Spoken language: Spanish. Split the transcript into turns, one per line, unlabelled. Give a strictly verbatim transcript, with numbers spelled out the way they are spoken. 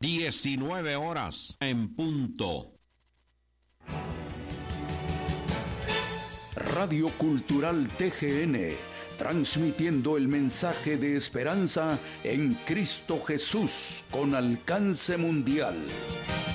diecinueve horas en punto.
Radio Cultural T G N, transmitiendo el mensaje de esperanza en Cristo Jesús con alcance mundial.